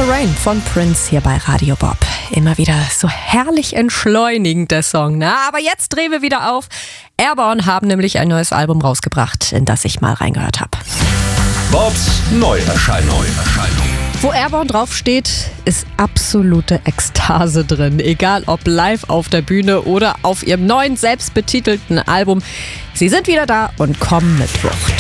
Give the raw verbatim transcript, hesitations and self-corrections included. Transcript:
the Rain von Prince hier bei Radio Bob. Immer wieder so herrlich entschleunigend der Song, ne? Aber jetzt drehen wir wieder auf. Airborne haben nämlich ein neues Album rausgebracht, in das ich mal reingehört habe. Bobs Neuerscheinung. Wo Airborne draufsteht, ist absolute Ekstase drin. Egal ob live auf der Bühne oder auf ihrem neuen, selbstbetitelten Album. Sie sind wieder da und kommen mit Wucht.